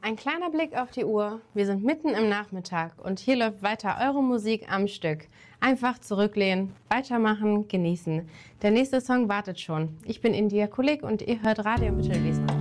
Ein kleiner Blick auf die Uhr. Wir sind mitten im Nachmittag und hier läuft weiter eure Musik am Stück. Einfach zurücklehnen, weitermachen, genießen. Der nächste Song wartet schon. Ich bin India Kulik und ihr hört Radio Mittelwiesbad.